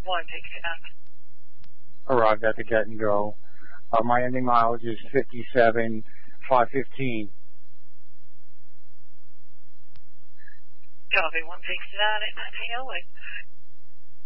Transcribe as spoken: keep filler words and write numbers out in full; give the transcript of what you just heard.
one, take that. Arrived at the Get and Go. Uh, my ending mileage is fifty-seven five fifteen. Copy, one, take that at nineteen oh eight.